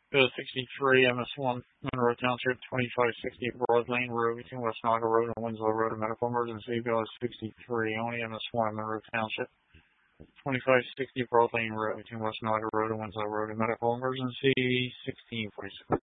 Bill 63, MS1, Monroe Township, 2560 Broad Lane Road between West Naga Road and Winslow Road. A medical emergency. Bill 63, only MS1, Monroe Township, 2560 Broad Lane Road between West Naga Road and Winslow Road. A medical emergency. 1646.